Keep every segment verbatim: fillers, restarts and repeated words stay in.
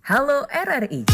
Halo R R I.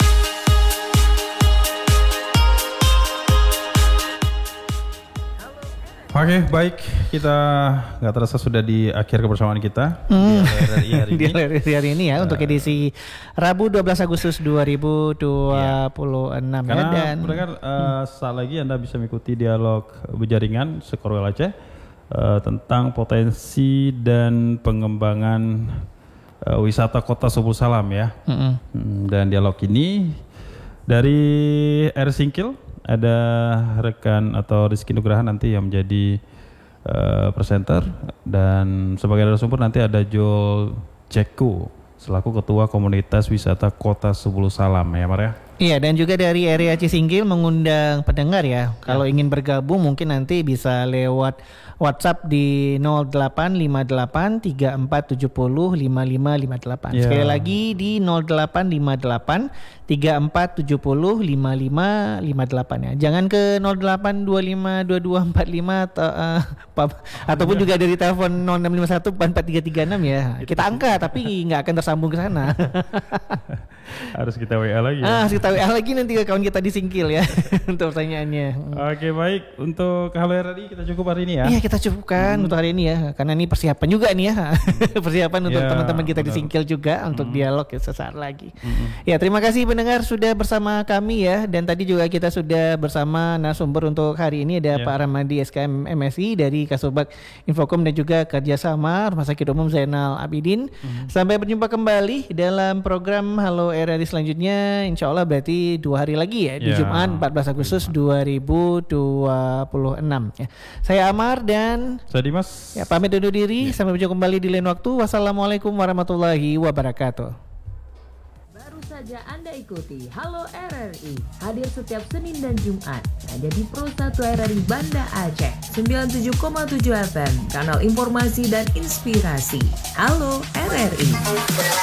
Oke, baik. Kita nggak terasa sudah di akhir kebersamaan kita hmm. di R R I hari ini. Di R R I hari ini ya, uh, untuk edisi Rabu dua belas Agustus dua ribu dua puluh enam ya. Karena ya. Dan mendengar uh, saat lagi Anda bisa mengikuti dialog berjaringan Sekorwil Aceh uh, tentang potensi dan pengembangan uh, wisata Kota Subul Salam ya. Uh-uh. Dan dialog ini dari R Singkil. Ada rekan atau Rizky Nugraha nanti yang menjadi uh, presenter, dan sebagai narasumber nanti ada Joel Ceko selaku Ketua Komunitas Wisata Kota Subul Salam ya Maria. Iya, dan juga dari R R I Aceh Singgil mengundang pendengar ya. Kalau ya. ingin bergabung mungkin nanti bisa lewat WhatsApp di nol delapan lima delapan tiga empat tujuh nol lima lima lima delapan. Ya. Sekali lagi di nol delapan lima delapan tiga empat tujuh nol lima lima lima delapan ya. Jangan ke nol delapan dua lima dua dua empat lima atau, uh, ataupun juga dari telepon nol enam lima satu empat empat tiga tiga enam ya. Kita angkat tapi nggak akan tersambung ke sana. Harus kita W A lagi ya? Ah, harus kita W A lagi nanti ke kawan kita di Singkil ya untuk pertanyaannya. Oke, baik. Untuk Halo R R I kita cukup hari ini ya? Iya, kita cukupkan hmm. untuk hari ini ya. Karena ini persiapan juga nih ya. Persiapan untuk ya, teman-teman kita benar. Di Singkil juga untuk hmm. dialog ya sesaat lagi. Hmm. Ya, terima kasih pendengar sudah bersama kami ya. Dan tadi juga kita sudah bersama narasumber untuk hari ini ada ya. Pak Ramadi S K M M S I dari Kasubag Infokom dan juga kerjasama Rumah Sakit Umum Zainal Abidin. Hmm. Sampai berjumpa kembali dalam program Halo R R I selanjutnya, insya Allah berarti dua hari lagi ya, di yeah. Jumat empat belas Agustus dua ribu dua puluh enam ya. Saya Amar dan saya Dimas ya, pamit undur diri, yeah. sampai berjumpa kembali di lain waktu. Wassalamualaikum warahmatullahi wabarakatuh. Baru saja Anda ikuti Halo R R I, hadir setiap Senin dan Jumat hanya di Pro satu R R I Banda Aceh sembilan puluh tujuh koma tujuh F M, kanal informasi dan inspirasi. Halo R R I.